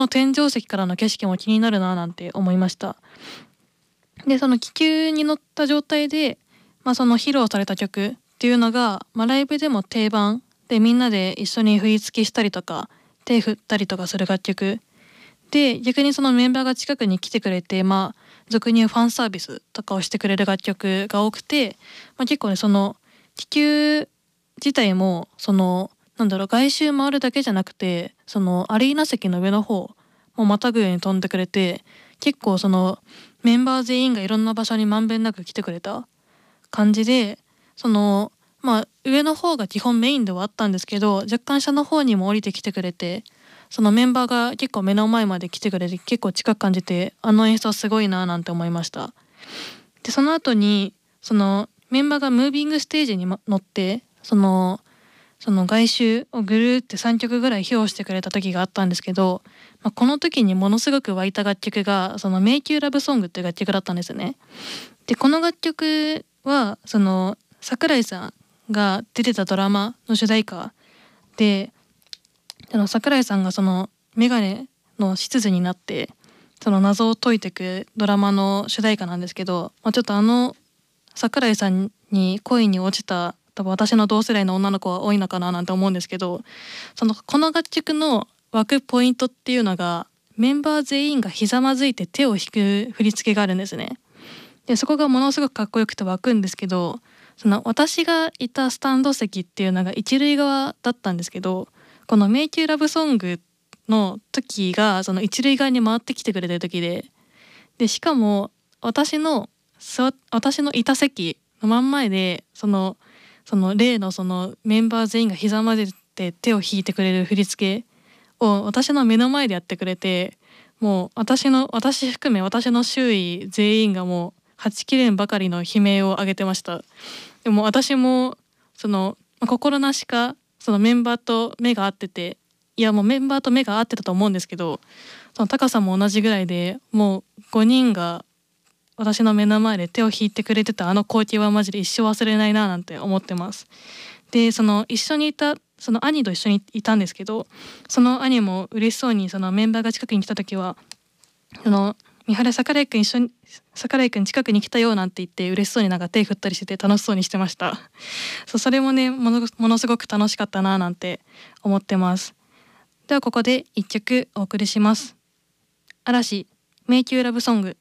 天井石からの景色も気になるななんて思いました。でその気球に乗った状態で、その披露された曲っていうのが、ライブでも定番で、みんなで一緒に振り付けしたりとか手振ったりとかする楽曲で、逆にそのメンバーが近くに来てくれて、俗に言うファンサービスとかをしてくれる楽曲が多くて、結構ねその気球自体も外周回るだけじゃなくて、そのアリーナ席の上の方もまたぐように飛んでくれて、結構そのメンバー全員がいろんな場所にまんべんなく来てくれた感じで、上の方が基本メインではあったんですけど、若干下の方にも降りてきてくれて、そのメンバーが結構目の前まで来てくれて、結構近く感じて、あの演出はすごいななんて思いました。でその後にそのメンバーがムービングステージに乗って、その外周をぐるーって3曲ぐらい披露してくれた時があったんですけど、この時にものすごく湧いた楽曲がその迷宮ラブソングっていう楽曲だったんですよね。でこの楽曲はその桜井さんが出てたドラマの主題歌で、桜井さんがそのメガネの執事になってその謎を解いていくドラマの主題歌なんですけど、ちょっと桜井さんに恋に落ちた多分私の同世代の女の子は多いのかななんて思うんですけど、この楽曲の湧くポイントっていうのが、メンバー全員がひざまずいて手を弾く振り付けがあるんですね。でそこがものすごくかっこよくて湧くんですけど、その私がいたスタンド席っていうのが一塁側だったんですけど、この迷宮ラブソングの時がその一塁側に回ってきてくれてる時で、しかも私のいた席の真ん前でその例のそのメンバー全員がひざまずいて手を弾いてくれる振り付けを私の目の前でやってくれて、もう私含め私の周囲全員がもうはちきれんばかりの悲鳴を上げてました。でも私も心なしかそのメンバーと目が合ってて、いやもうメンバーと目が合ってたと思うんですけど、その高さも同じぐらいで、もう5人が私の目の前で手を引いてくれてたあの光景はマジで一生忘れないななんて思ってます。でその一緒にいたその兄と一緒にいたんですけど、その兄も嬉しそうにそのメンバーが近くに来た時は三原桜井くん近くに来たよなんて言って嬉しそうになんか手振ったりしてて楽しそうにしてました。それもねものすごく楽しかったななんて思ってます。ではここで一曲お送りします。嵐迷宮ラブソング。